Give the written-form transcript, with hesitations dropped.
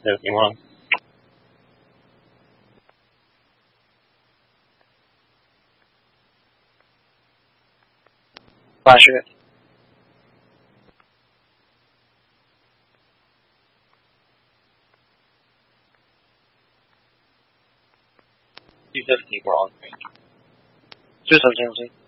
the Imran.大学记得 Imran，就首先是